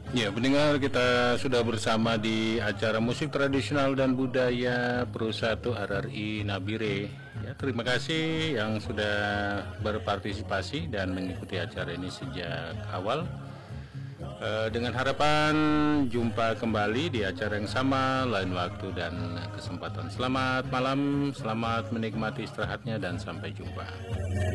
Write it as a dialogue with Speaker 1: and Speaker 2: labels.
Speaker 1: Ya, pendengar, kita sudah bersama di acara musik tradisional dan budaya Prusatu RRI Nabire. Ya, terima kasih yang sudah berpartisipasi dan mengikuti acara ini sejak awal. Dengan harapan jumpa kembali di acara yang sama lain waktu dan kesempatan. Selamat malam, selamat menikmati istirahatnya dan sampai jumpa.